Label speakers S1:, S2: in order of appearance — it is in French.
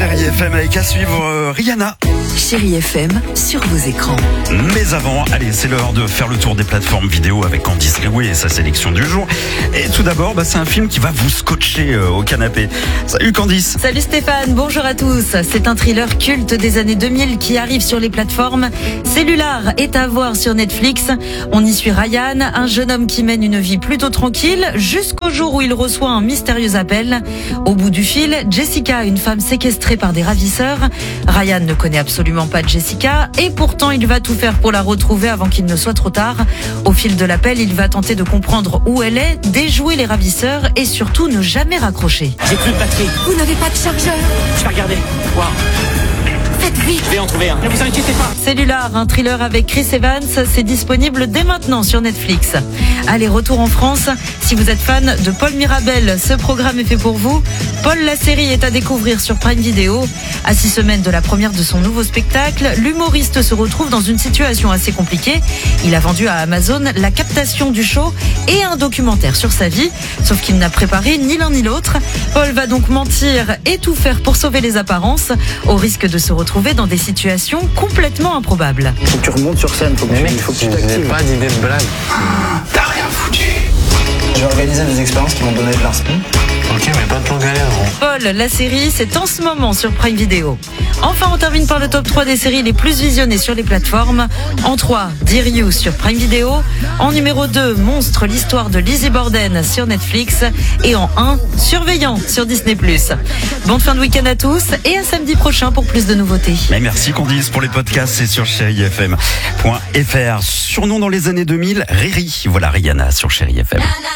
S1: Chérie FM avec à suivre Rihanna.
S2: Chérie FM sur vos écrans.
S1: Mais avant, allez, c'est l'heure de faire le tour des plateformes vidéo avec Candice Léoué et sa sélection du jour. Et tout d'abord, c'est un film qui va vous scotcher au canapé. Salut Candice.
S3: Salut Stéphane, bonjour à tous. C'est un thriller culte des années 2000 qui arrive sur les plateformes. Cellular est à voir sur Netflix. On y suit Ryan, un jeune homme qui mène une vie plutôt tranquille jusqu'au jour où il reçoit un mystérieux appel. Au bout du fil, Jessica, une femme séquestrée par des ravisseurs. Ryan ne connaît absolument pas Jessica et pourtant il va tout faire pour la retrouver avant qu'il ne soit trop tard. Au fil de l'appel, il va tenter de comprendre où elle est, déjouer les ravisseurs et surtout ne jamais raccrocher.
S4: J'ai plus de batterie.
S2: Vous n'avez pas de chargeur?
S4: Je vais regarder. Wow.
S2: Faites vite.
S4: Je vais en trouver un. Ne vous inquiétez pas.
S3: Cellular, un thriller avec Chris Evans, c'est disponible dès maintenant sur Netflix. Allez, retour en France. Si vous êtes fan de Paul Mirabel, ce programme est fait pour vous. Paul, la série est à découvrir sur Prime Video. À 6 semaines de la première de son nouveau spectacle, l'humoriste se retrouve dans une situation assez compliquée. Il a vendu à Amazon la captation du show et un documentaire sur sa vie. Sauf qu'il n'a préparé ni l'un ni l'autre. Paul va donc mentir et tout faire pour sauver les apparences, au risque de se retrouver dans des situations complètement improbables.
S5: Faut que tu remontes sur scène, faut que tu t'actives.
S6: J'ai pas d'idée de blague.
S1: T'as rien foutu.
S5: Je vais organiser des expériences qui vont donner de l'inspi.
S6: Ok, mais pas de longue haleine, gros.
S3: Paul, la série, c'est en ce moment sur Prime Video. Enfin, on termine par le top 3 des séries les plus visionnées sur les plateformes. En 3, Dear You sur Prime Video. En numéro 2, Monstre, l'histoire de Lizzie Borden sur Netflix. Et en 1, Surveillant sur Disney+. Bonne fin de week-end à tous et à samedi prochain pour plus de nouveautés.
S1: Mais merci Candice pour les podcasts, c'est sur chérifm.fr. Surnom dans les années 2000, Riri. Voilà Rihanna sur Chérie FM.